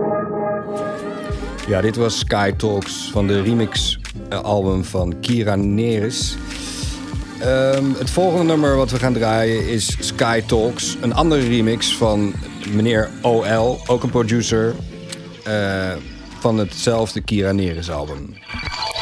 Ja, dit was Sky Talks van de remix-album van Kira Nerys. Het volgende nummer wat we gaan draaien is Sky Talks. Een andere remix van meneer OL, ook een producer van hetzelfde Kira Nerys album.